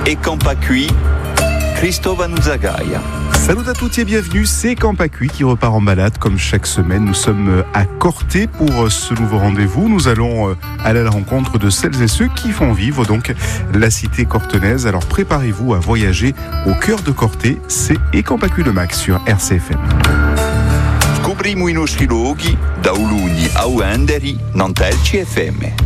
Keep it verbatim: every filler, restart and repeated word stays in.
et Campacui, Christophe Nuzagaia. Salut à toutes et bienvenue, c'est Campacui qui repart en balade comme chaque semaine. Nous sommes à Corté pour ce nouveau rendez-vous. Nous allons aller à la rencontre de celles et ceux qui font vivre donc la cité cortenaise. Alors préparez-vous à voyager au cœur de Corté. C'est Et Campacui le Max sur R C F M. Scopriamo i nostri luoghi da Ulugni a Uenderi, Nantelci F M.